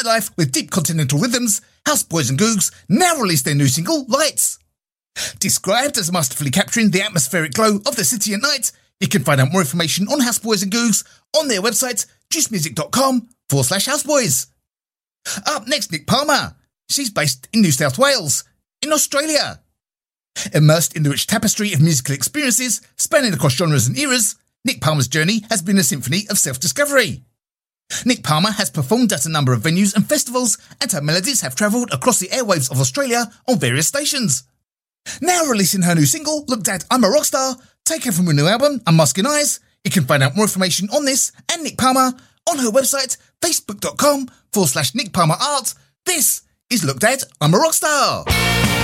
nightlife with deep continental rhythms, Houseboys and Googs now released their new single, Lights. Described as masterfully capturing the atmospheric glow of the city at night, you can find out more information on Houseboys and Googs on their website, juicemusic.com/houseboys. Up next, Nick Palmer. She's based in New South Wales, in Australia. Immersed in the rich tapestry of musical experiences spanning across genres and eras, Nick Palmer's journey has been a symphony of self-discovery. Nick Palmer has performed at a number of venues and festivals, and her melodies have travelled across the airwaves of Australia on various stations. Now releasing her new single, Look Dad, I'm a Rockstar, taken from her new album, Unmasking Eyes. You can find out more information on this and Nick Palmer on her website, facebook.com/Nick Palmer Art. This is Look Dad, I'm a Rockstar.